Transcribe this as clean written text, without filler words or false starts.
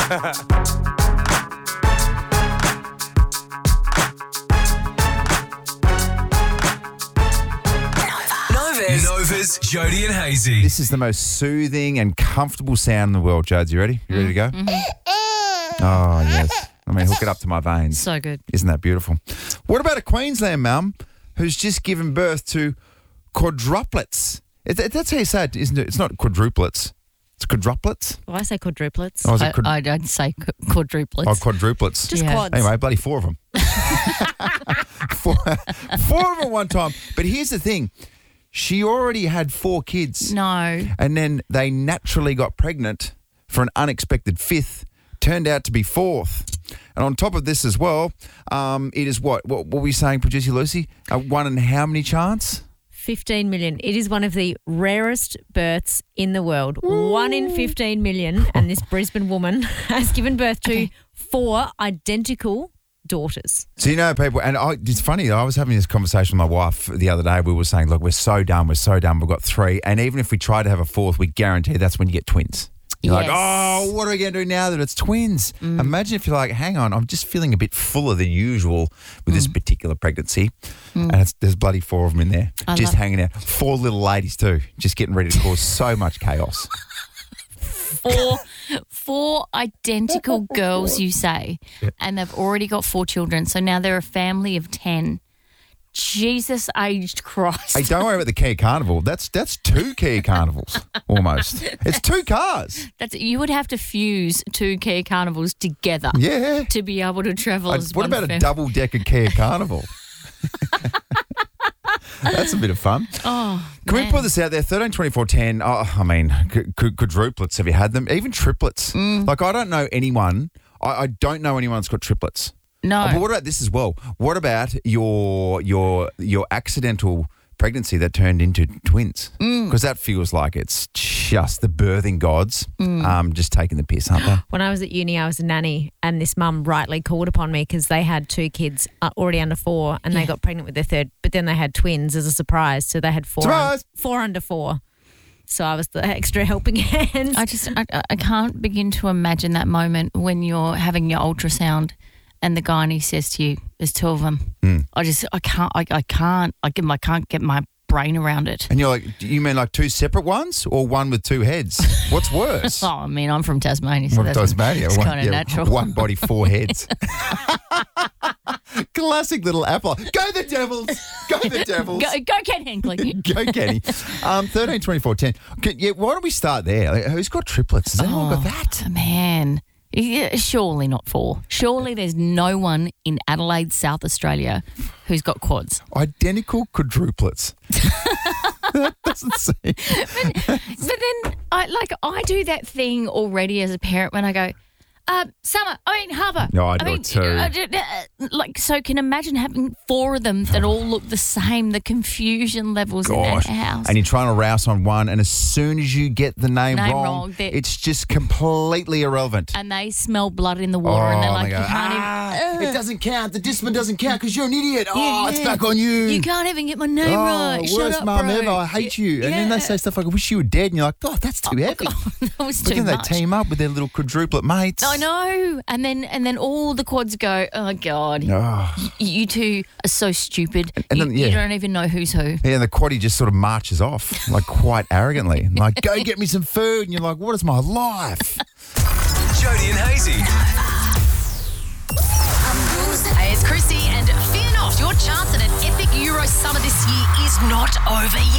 Nova's Jody and Hazy. This is the most soothing and comfortable sound in the world, Jodes. You ready? You ready to go? Mm-hmm. Oh, yes. I mean, hook it up to my veins. So good. Isn't that beautiful? What about a Queensland mum who's just given birth to quadruplets? That's how you say it, isn't it? It's not quadruplets. It's quadruplets. Well, I say quadruplets. Oh, is it I don't say quadruplets. Oh, quadruplets. Just quads. Anyway, bloody 4 of them. four of them at one time. But here's the thing. She already had 4 kids. No. And then they naturally got pregnant for an unexpected 5th. Turned out to be 4th. And on top of this as well, it is what were we saying, Producer Lucy? 1 in how many chance? 15 million. It is one of the rarest births in the world. Ooh. 1 in 15 million. And this Brisbane woman has given birth to 4 identical daughters. So, you know, people, and it's funny, I was having this conversation with my wife the other day. We were saying, look, we're so done. We've got 3. And even if we try to have a 4th, we guarantee that's when you get twins. You're like, oh, what are we going to do now that it's twins? Imagine if you're like, hang on, I'm just feeling a bit fuller than usual with this particular pregnancy. And there's bloody 4 of them in there, just hanging out. 4 little ladies too, just getting ready to cause so much chaos. 4 identical girls, you say, and they've already got 4 children. So now they're a family of 10. Jesus aged Christ. Hey, don't worry about the Kia Carnival. That's 2 Kia Carnivals almost. It's 2 cars. You would have to fuse 2 Kia Carnivals together to be able to travel as what one about a double-decker Kia Carnival? That's a bit of fun. Oh, Can we put this out there? 13, 24, 10. Oh, I mean, quadruplets. Have you had them? Even triplets. Like, I don't know anyone. I don't know anyone that's got triplets. No. But what about this as well? What about your accidental pregnancy that turned into twins? Because that feels like it's just the birthing gods just taking the piss, aren't they? When I was at uni, I was a nanny, and this mum rightly called upon me because they had 2 kids already under 4, and they got pregnant with their 3rd, but then they had twins as a surprise, so they had 4 under 4. So I was the extra helping hand. I can't begin to imagine that moment when you're having your ultrasound and the gynae says to you, "There's 2 of them." I can't get my brain around it. And you're like, you mean like 2 separate ones or one with 2 heads? What's worse? Oh, I mean, I'm from Tasmania, so that's kind of natural. 1 body, 4 heads. Classic little apple. Go the Devils! Go the Devils! Go Ken Hinkley. Go Kenny. 13, 24, 10. Why don't we start there? Like, who's got triplets? Has anyone got that? Man. Yeah, surely not 4. Surely there's no one in Adelaide, South Australia who's got quads. Identical quadruplets. That doesn't seem... But then I do that thing already as a parent when I go, Harbour. No, I do it too. So can imagine having 4 of them that all look the same, the confusion levels in that house. And you're trying to rouse on one, and as soon as you get the name wrong it's just completely irrelevant. And they smell blood in the water, and they're like, they go, you can't even... it doesn't count. The discipline doesn't count because you're an idiot. It's back on you. You can't even get my name right. Shut Worst up, mum bro. ever. I hate you. And then they say stuff like, I wish you were dead. And you're like, God, that's too heavy. God, that was But too then much. they team up with their little quadruplet mates. I know. And then all the quads go, oh, God, you two are so stupid. And then, you don't even know who's who. Yeah, and the quaddie just sort of marches off, like quite arrogantly. Like, go get me some food. And you're like, what is my life? Jody and Hazy. Hey, it's Chrissy, and fear not, your chance at an epic Euro summer this year is not over yet.